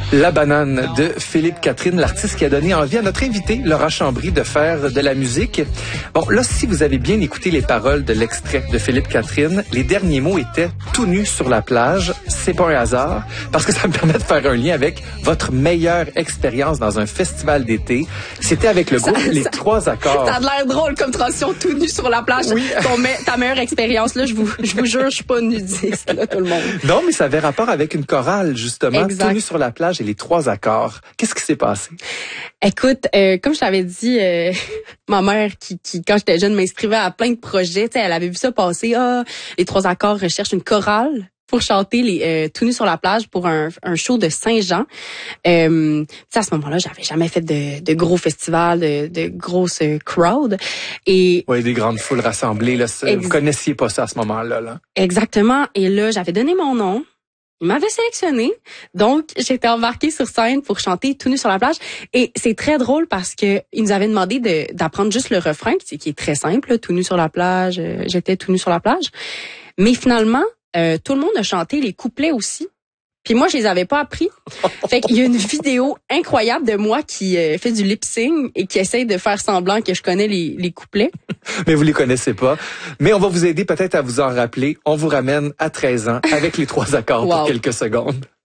La banane de Philippe Catherine, l'artiste qui a donné envie à notre invité, Laura Chambry, de faire de la musique. Bon, là, si vous avez bien écouté les paroles de l'extrait de Philippe Catherine, les derniers mots étaient « tout nu sur la plage ». C'est pas un hasard, parce que ça me permet de faire un lien avec votre meilleure expérience dans un festival d'été. C'était avec le groupe Les Trois Accords. Ça a l'air drôle comme transition, tout nu sur la plage. Oui. Ta meilleure expérience, là, je vous jure, je suis pas nudiste, là, tout le monde. Non, mais ça avait rapport avec une chorale, justement. Exact. Tout nu sur la plage et les Trois Accords. Qu'est-ce qui s'est passé? Écoute, comme je t'avais dit, ma mère qui quand j'étais jeune m'inscrivait à plein de projets, tu sais, elle avait vu ça passer. Les Trois Accords recherchent une chorale pour chanter les tout nu sur la plage pour un show de Saint-Jean. À ce moment-là, j'avais jamais fait de gros festivals, de grosses crowds. Et oui, des grandes foules rassemblées. Là, vous connaissiez pas ça à ce moment-là. Là. Exactement. Et là, j'avais donné mon nom. Il m'avait sélectionné, donc j'étais embarquée sur scène pour chanter tout nu sur la plage. Et c'est très drôle parce que ils nous avaient demandé d'apprendre juste le refrain, qui est très simple, là, tout nu sur la plage. J'étais tout nu sur la plage. Mais finalement, tout le monde a chanté les couplets aussi. Puis moi, je les avais pas appris. Fait qu'il y a une vidéo incroyable de moi qui fait du lip-sync et qui essaye de faire semblant que je connais les couplets. Mais vous les connaissez pas. Mais on va vous aider peut-être à vous en rappeler. On vous ramène à 13 ans avec les Trois Accords pour quelques secondes.